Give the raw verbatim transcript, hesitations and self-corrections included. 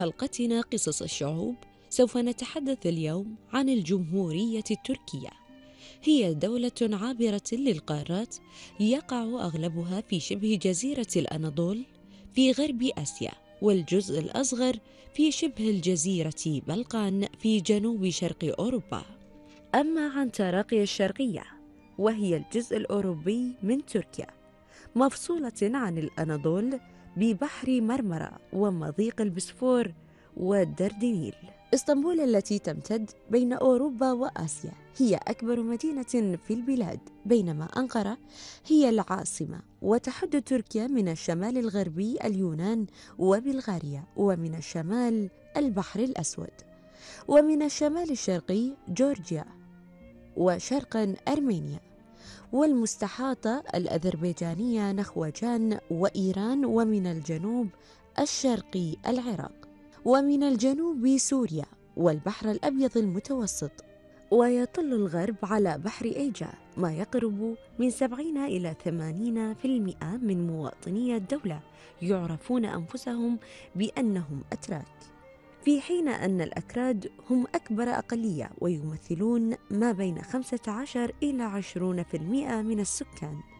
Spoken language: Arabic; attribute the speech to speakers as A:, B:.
A: حلقتنا قصص الشعوب. سوف نتحدث اليوم عن الجمهورية التركية. هي دولة عابرة للقارات، يقع أغلبها في شبه جزيرة الأناضول في غرب آسيا، والجزء الأصغر في شبه الجزيرة بلقان في جنوب شرق أوروبا. أما عن تراقيا الشرقية، وهي الجزء الأوروبي من تركيا، مفصولة عن الأناضول ببحر مرمرة ومضيق البسفور والدردنيل. اسطنبول التي تمتد بين أوروبا وآسيا هي أكبر مدينة في البلاد، بينما أنقرة هي العاصمة. وتحد تركيا من الشمال الغربي اليونان وبلغاريا، ومن الشمال البحر الأسود، ومن الشمال الشرقي جورجيا، وشرقا أرمينيا، والمستحاضة الأذربيجانية نخوجان وإيران، ومن الجنوب الشرقي العراق، ومن الجنوب سوريا والبحر الأبيض المتوسط. ويطل الغرب على بحر إيجا، ما يقرب من سبعين إلى ثمانين في المئة من مواطني الدولة يعرفون أنفسهم بأنهم أتراك، في حين أن الأكراد هم أكبر أقلية ويمثلون ما بين خمسة عشر إلى عشرين في المئة من السكان.